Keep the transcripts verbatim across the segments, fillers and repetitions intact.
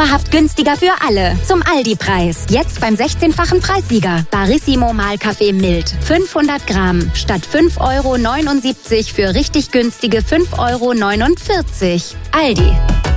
Dauerhaft günstiger für alle. Zum Aldi-Preis. Jetzt beim sechzehnfachen Preissieger. Barissimo Mahlkaffee mild. fünfhundert Gramm. Statt fünf Euro neunundsiebzig für richtig günstige fünf Euro neunundvierzig. Aldi.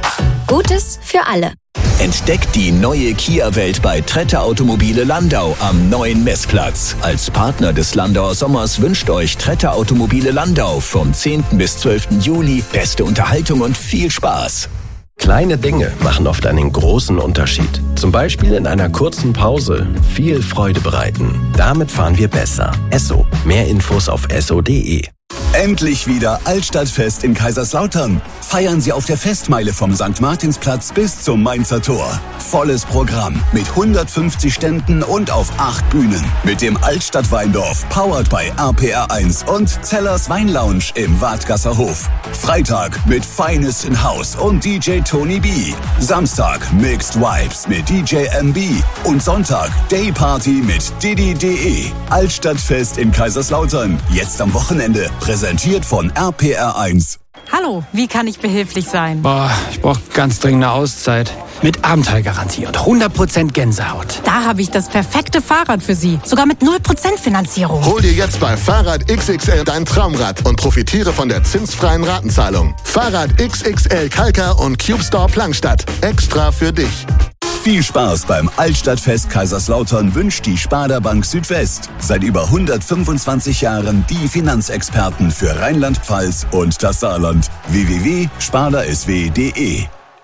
Gutes für alle. Entdeckt die neue Kia-Welt bei Trette Automobile Landau am neuen Messplatz. Als Partner des Landauer Sommers wünscht euch Trette Automobile Landau vom zehnten bis zwölften Juli beste Unterhaltung und viel Spaß. Kleine Dinge machen oft einen großen Unterschied. Zum Beispiel in einer kurzen Pause viel Freude bereiten. Damit fahren wir besser. Esso. Mehr Infos auf esso punkt de. Endlich wieder Altstadtfest in Kaiserslautern. Feiern Sie auf der Festmeile vom Sankt Martinsplatz bis zum Mainzer Tor. Volles Programm mit hundertfünfzig Ständen und auf acht Bühnen. Mit dem Altstadt Weindorf, powered by R P R eins und Zellers Weinlounge im Wadgasser Hof. Freitag mit Finest in House und D J Tony B. Samstag Mixed Vibes mit D J M B. Und Sonntag Day Party mit Didi punkt de. Altstadtfest in Kaiserslautern. Jetzt am Wochenende. Präsentiert von R P R eins. Hallo, wie kann ich behilflich sein? Boah, ich brauche ganz dringend eine Auszeit. Mit Abenteuergarantie und hundert Prozent Gänsehaut. Da habe ich das perfekte Fahrrad für Sie. Sogar mit null Prozent Finanzierung. Hol dir jetzt bei Fahrrad X X L dein Traumrad und profitiere von der zinsfreien Ratenzahlung. Fahrrad X X L Kalka und Cube Store Plankstadt. Extra für dich. Viel Spaß beim Altstadtfest Kaiserslautern wünscht die Sparda Bank Südwest. Seit über hundertfünfundzwanzig Jahren die Finanzexperten für Rheinland-Pfalz und das Saarland. w w w punkt sparda s w punkt de.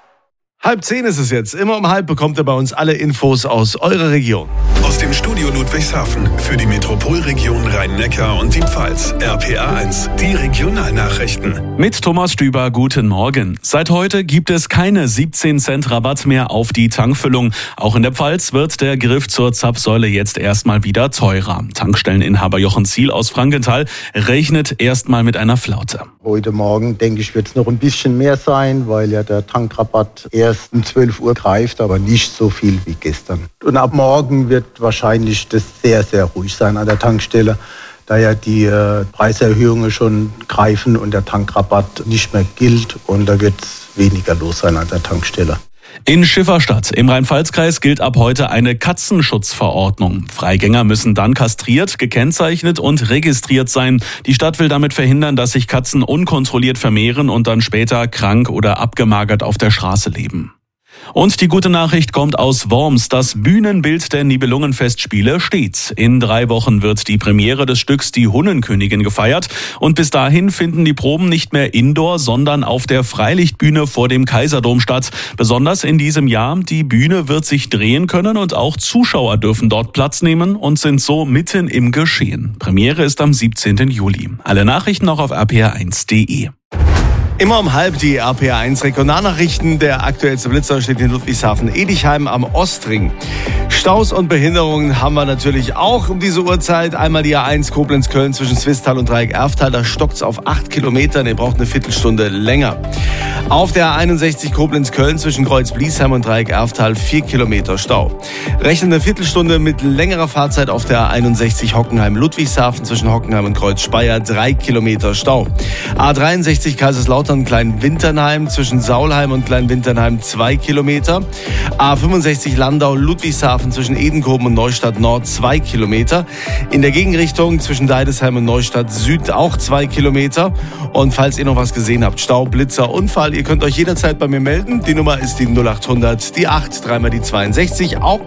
Halb zehn ist es jetzt. Immer um halb bekommt ihr bei uns alle Infos aus eurer Region. Aus dem Studio Ludwigshafen für die Metropolregion Rhein-Neckar und die Pfalz. R P R eins, die Regionalnachrichten. Mit Thomas Stüber, guten Morgen. Seit heute gibt es keine siebzehn Cent Rabatt mehr auf die Tankfüllung. Auch in der Pfalz wird der Griff zur Zapfsäule jetzt erstmal wieder teurer. Tankstelleninhaber Jochen Ziel aus Frankenthal rechnet erstmal mit einer Flaute. Heute Morgen, denke ich, wird es noch ein bisschen mehr sein, weil ja der Tankrabatt erst um zwölf Uhr greift, aber nicht so viel wie gestern. Und ab morgen wird wahrscheinlich das sehr, sehr ruhig sein an der Tankstelle, da ja die äh, Preiserhöhungen schon greifen und der Tankrabatt nicht mehr gilt und da wird es weniger los sein an der Tankstelle. In Schifferstadt im Rhein-Pfalz-Kreis gilt ab heute eine Katzenschutzverordnung. Freigänger müssen dann kastriert, gekennzeichnet und registriert sein. Die Stadt will damit verhindern, dass sich Katzen unkontrolliert vermehren und dann später krank oder abgemagert auf der Straße leben. Und die gute Nachricht kommt aus Worms. Das Bühnenbild der Nibelungenfestspiele steht. In drei Wochen wird die Premiere des Stücks Die Hunnenkönigin gefeiert. Und bis dahin finden die Proben nicht mehr indoor, sondern auf der Freilichtbühne vor dem Kaiserdom statt. Besonders in diesem Jahr. Die Bühne wird sich drehen können und auch Zuschauer dürfen dort Platz nehmen und sind so mitten im Geschehen. Premiere ist am siebzehnten Juli. Alle Nachrichten auch auf r p r eins punkt de. Immer um halb die R P R eins Regionalnachrichten. Der aktuellste Blitzer steht in Ludwigshafen-Edichheim am Ostring. Staus und Behinderungen haben wir natürlich auch um diese Uhrzeit. Einmal die A eins Koblenz-Köln zwischen Swisttal und Dreieck-Erftal. Da stockt's auf acht Kilometern. Ihr braucht eine Viertelstunde länger. Auf der A einundsechzig Koblenz-Köln zwischen Kreuz-Bliesheim und Dreieck-Erftal vier Kilometer Stau. Rechnen eine Viertelstunde mit längerer Fahrzeit auf der A einundsechzig Hockenheim-Ludwigshafen zwischen Hockenheim und Kreuz-Speyer drei Kilometer Stau. A dreiundsechzig Kaiserslautern Kleinwinternheim zwischen Saulheim und Kleinwinternheim zwei Kilometer. A fünfundsechzig Landau Ludwigshafen zwischen Edenkoben und Neustadt Nord zwei Kilometer. In der Gegenrichtung zwischen Deidesheim und Neustadt Süd auch zwei Kilometer. Und falls ihr noch was gesehen habt, Stau, Blitzer, Unfall, ihr könnt euch jederzeit bei mir melden. Die Nummer ist die null acht hundert, die acht, dreimal die zweiundsechzig. Auch